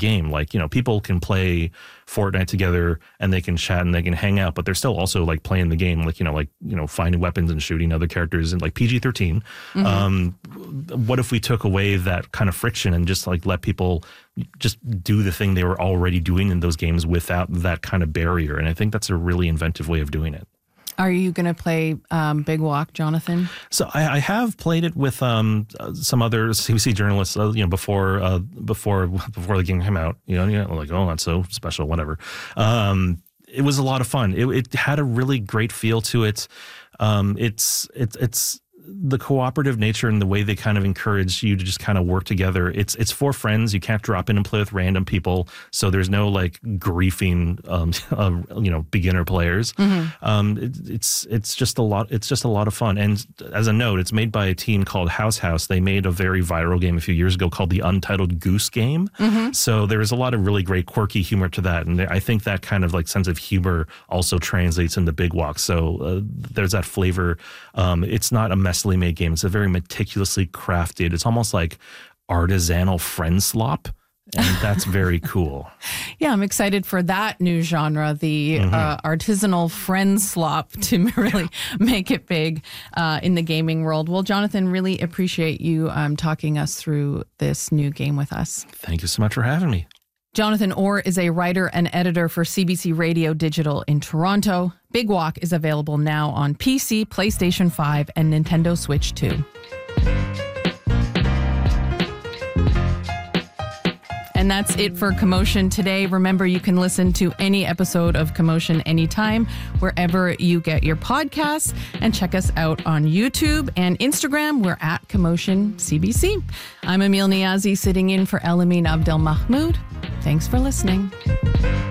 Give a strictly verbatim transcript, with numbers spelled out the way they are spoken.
game. Like, you know, people can play Fortnite together and they can chat and they can hang out, but they're still also like playing the game, like, you know, like, you know, finding weapons and shooting other characters, and like P G thirteen. Mm-hmm. Um, what if we took away that kind of friction and just like let people just do the thing they were already doing in those games without that kind of barrier? And I think that's a really inventive way of doing it. Are you going to play um, Big Walk, Jonathan? So I, I have played it with um, uh, some other C B C journalists, uh, you know, before uh, before before the game came out. You know, you know, like, oh, that's so special, whatever. Um, it was a lot of fun. It, it had a really great feel to it. Um, it's it's it's. The cooperative nature and the way they kind of encourage you to just kind of work together. It's it's for friends. You can't drop in and play with random people. So there's no like griefing, um, uh, you know, beginner players. Mm-hmm. Um, it, it's it's just a lot. It's just a lot of fun. And as a note, it's made by a team called House House. They made a very viral game a few years ago called the Untitled Goose Game. Mm-hmm. So there's a lot of really great quirky humor to that. And I think that kind of like sense of humor also translates into Big Walk. So uh, there's that flavor. Um, it's not a messily made game. It's a very meticulously crafted. It's almost like artisanal friend slop, and that's very cool. Yeah, I'm excited for that new genre, the mm-hmm. uh, artisanal friend slop, to really make it big uh, in the gaming world. Well, Jonathan, really appreciate you um, talking us through this new game with us. Thank you so much for having me. Jonathan Orr is a writer and editor for C B C Radio Digital in Toronto. Big Walk is available now on P C, PlayStation five, and Nintendo Switch two. And that's it for Commotion today. Remember, you can listen to any episode of Commotion anytime, wherever you get your podcasts, and check us out on YouTube and Instagram. We're at Commotion C B C. I'm Emil Niazi, sitting in for Elamine Abdel Mahmoud. Thanks for listening.